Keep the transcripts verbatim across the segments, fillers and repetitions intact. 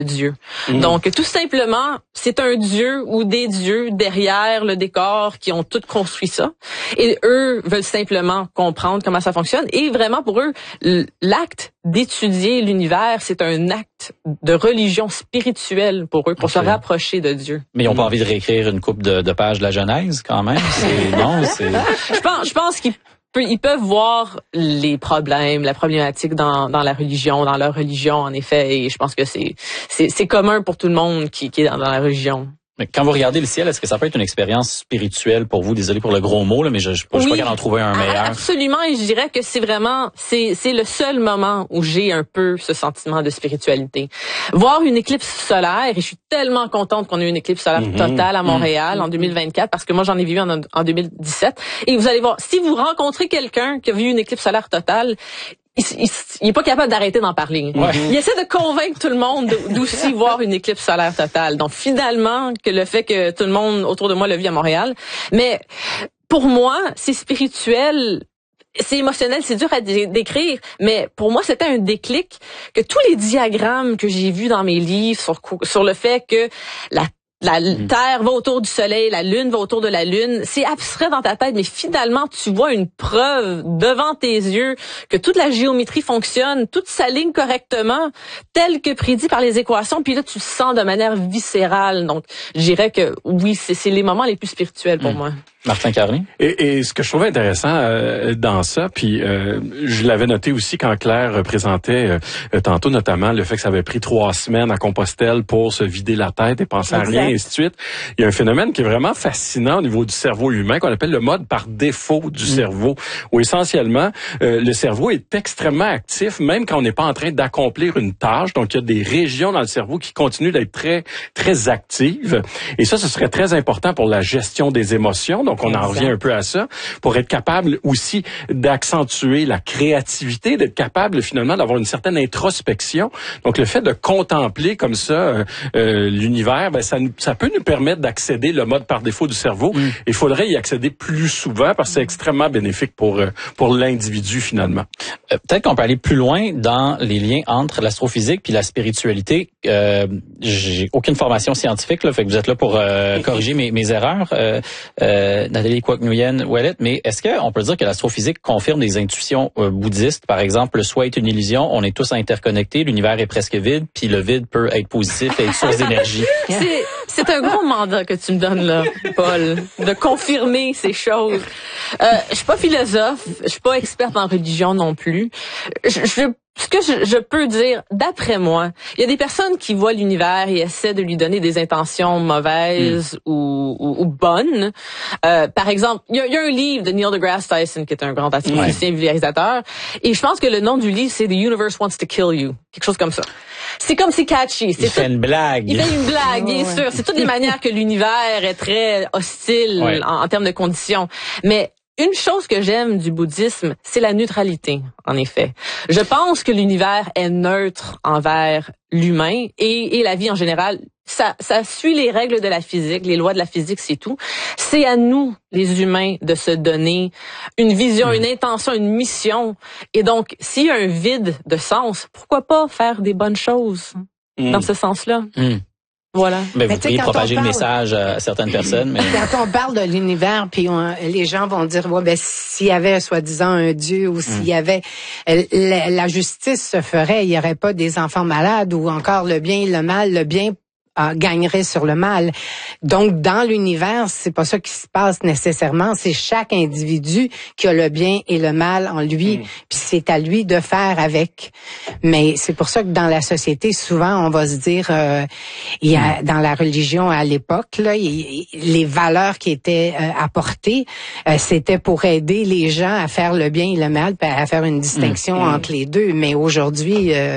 Dieu. Mmh. Donc, tout simplement, c'est un Dieu ou des dieux derrière le décor qui ont tout construit ça. Et eux veulent simplement comprendre comment ça fonctionne. Et vraiment, pour eux, l'acte d'étudier l'univers, c'est un acte de religion spirituelle pour eux, pour okay. se rapprocher de Dieu. Mais ils n'ont pas envie de réécrire une couple de, de pages de la Genèse, quand même? C'est, non, c'est... Je pense, je pense qu'ils Ils peuvent voir les problèmes, la problématique dans, dans la religion, dans leur religion, en effet, et je pense que c'est, c'est, c'est commun pour tout le monde qui, qui est dans, dans la religion. Mais quand vous regardez le ciel, est-ce que ça peut être une expérience spirituelle pour vous? Désolé pour le gros mot, là, mais je ne suis pas capable d'en trouver un meilleur. Absolument, et je dirais que c'est vraiment, c'est, c'est le seul moment où j'ai un peu ce sentiment de spiritualité. Voir une éclipse solaire, et je suis tellement contente qu'on ait eu une éclipse solaire mm-hmm. totale à Montréal mm-hmm. en deux mille vingt-quatre, parce que moi j'en ai vu en, en deux mille dix-sept. Et vous allez voir, si vous rencontrez quelqu'un qui a vu une éclipse solaire totale, Il, il, il est pas capable d'arrêter d'en parler. Ouais. Il essaie de convaincre tout le monde d'aussi voir une éclipse solaire totale. Donc finalement, que le fait que tout le monde autour de moi l'a vu à Montréal. Mais pour moi, c'est spirituel, c'est émotionnel, c'est dur à décrire. Mais pour moi, c'était un déclic que tous les diagrammes que j'ai vus dans mes livres sur, sur le fait que la La mmh. Terre va autour du Soleil, la Lune va autour de la Lune. C'est abstrait dans ta tête, mais finalement, tu vois une preuve devant tes yeux que toute la géométrie fonctionne, tout s'aligne correctement, tel que prédit par les équations. Puis là, tu le sens de manière viscérale. Donc, je dirais que oui, c'est, c'est les moments les plus spirituels pour mmh. moi. Martin Carly. Et, et ce que je trouvais intéressant euh, dans ça, puis euh, je l'avais noté aussi quand Claire présentait euh, tantôt notamment le fait que ça avait pris trois semaines à Compostelle pour se vider la tête et penser exact. à rien, et ainsi de suite. Il y a un phénomène qui est vraiment fascinant au niveau du cerveau humain qu'on appelle le mode par défaut du mmh. cerveau, où essentiellement euh, le cerveau est extrêmement actif même quand on n'est pas en train d'accomplir une tâche. Donc il y a des régions dans le cerveau qui continuent d'être très très actives. Et ça, ce serait très important pour la gestion des émotions. Donc, on en revient un peu à ça, pour être capable aussi d'accentuer la créativité, d'être capable finalement d'avoir une certaine introspection. Donc, le fait de contempler comme ça euh, euh, l'univers, ben ça, ça peut nous permettre d'accéder le mode par défaut du cerveau. Mm. Il faudrait y accéder plus souvent parce que c'est extrêmement bénéfique pour euh, pour l'individu finalement. Euh, peut-être qu'on peut aller plus loin dans les liens entre l'astrophysique puis la spiritualité. Euh, j'ai aucune formation scientifique, là, fait que vous êtes là pour euh, corriger mes, mes erreurs. Euh, euh, Nathalie Kwok-Nguyen-Ouellet, mais est-ce qu'on peut dire que l'astrophysique confirme des intuitions euh, bouddhistes? Par exemple, le soi est une illusion, on est tous interconnectés, l'univers est presque vide, puis le vide peut être positif et être source d'énergie. C'est, c'est un gros mandat que tu me donnes là, Paul, de confirmer ces choses. Euh, je suis pas philosophe, je suis pas experte en religion non plus. Je, je Ce que je, je peux dire, d'après moi, il y a des personnes qui voient l'univers et essaient de lui donner des intentions mauvaises mmh. ou, ou, ou bonnes. Euh, par exemple, il y, a, il y a un livre de Neil deGrasse Tyson, qui est un grand astrophysicien ouais. vulgarisateur, et je pense que le nom du livre, c'est The Universe Wants to Kill You. Quelque chose comme ça. C'est comme c'est catchy. C'est il fait tout, une blague. Il fait une blague, bien sûr. C'est toutes des manières que l'univers est très hostile ouais. en, en termes de conditions. Mais une chose que j'aime du bouddhisme, c'est la neutralité, en effet. Je pense que l'univers est neutre envers l'humain et, et la vie en général. Ça, ça suit les règles de la physique, les lois de la physique, c'est tout. C'est à nous, les humains, de se donner une vision, mmh. une intention, une mission. Et donc, s'il y a un vide de sens, pourquoi pas faire des bonnes choses mmh. dans ce sens-là? Mmh. Voilà. Mais vous pourriez propager parle, le message à certaines personnes. Mais... Quand on parle de l'univers, puis on, les gens vont dire, ouais, ben s'il y avait soi-disant un Dieu ou s'il y avait la, la justice se ferait, il y aurait pas des enfants malades ou encore le bien et le mal, le bien Euh, gagnerait sur le mal. Donc, dans l'univers, c'est pas ça qui se passe nécessairement. C'est chaque individu qui a le bien et le mal en lui, mmh. puis c'est à lui de faire avec. Mais c'est pour ça que dans la société, souvent, on va se dire, euh, il y a mmh. dans la religion à l'époque, là, il, les valeurs qui étaient euh, apportées, euh, c'était pour aider les gens à faire le bien et le mal, puis à faire une distinction mmh. entre les deux. Mais aujourd'hui, euh,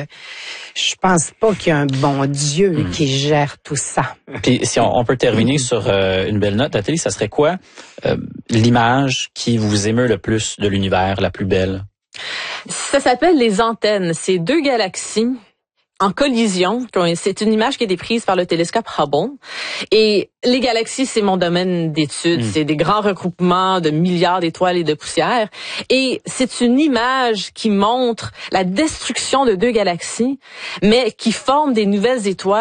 je pense pas qu'il y a un bon Dieu mmh. qui gère tout ça. Puis si on, on peut terminer mmh. sur euh, une belle note, Nathalie, ça serait quoi euh, l'image qui vous émeut le plus de l'univers, la plus belle? Ça s'appelle les antennes. C'est deux galaxies en collision. C'est une image qui a été prise par le télescope Hubble. Et les galaxies, c'est mon domaine d'étude. Mmh. C'est des grands regroupements de milliards d'étoiles et de poussières. Et c'est une image qui montre la destruction de deux galaxies, mais qui forme des nouvelles étoiles.